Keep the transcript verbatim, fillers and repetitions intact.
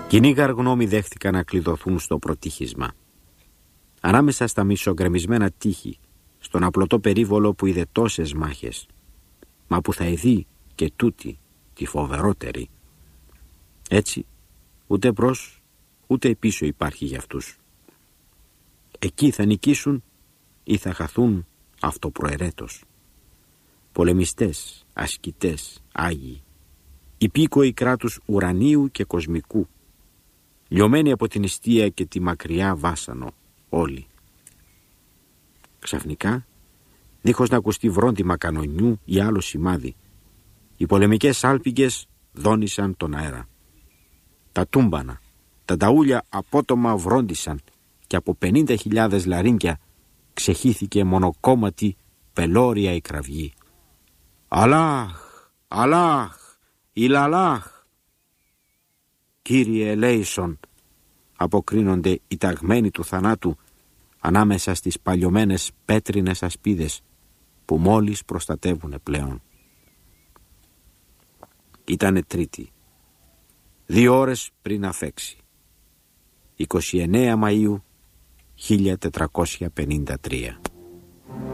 Κοινοί γαργνώμοι δέχτηκαν να κλειδωθούν στο προτύχισμα. Ανάμεσα στα μισογκρεμισμένα τείχη, στον απλωτό περίβολο που είδε τόσες μάχες, μα που θα ειδεί και τούτη τη φοβερότερη. Έτσι, ούτε μπρος ούτε πίσω υπάρχει για αυτούς. Εκεί θα νικήσουν ή θα χαθούν αυτοπροαιρέτως. Πολεμιστές, ασκητές, άγιοι, υπήκοοι κράτους ουρανίου και κοσμικού, λιωμένοι από την νηστεία και τη μακριά βάσανο, όλοι. Ξαφνικά, δίχως να ακουστεί βρόντιμα κανονιού ή άλλο σημάδι, οι πολεμικές σάλπιγγες δόνησαν τον αέρα. Τα τούμπανα, τα ταούλια απότομα βρόντισαν και από πενήντα χιλιάδες λαρίνκια ξεχύθηκε μονοκόμματη πελώρια η κραυγή. «Αλλάχ! Αλλάχ! Ιλαλάχ!» «Κύριε ελέησον», αποκρίνονται οι ταγμένοι του θανάτου ανάμεσα στις παλιωμένες πέτρινες ασπίδες που μόλις προστατεύουνε πλέον. Ήτανε Τρίτη, δύο ώρες πριν αφέξει, εικοστή ενάτη Μαΐου χίλια τετρακόσια πενήντα τρία.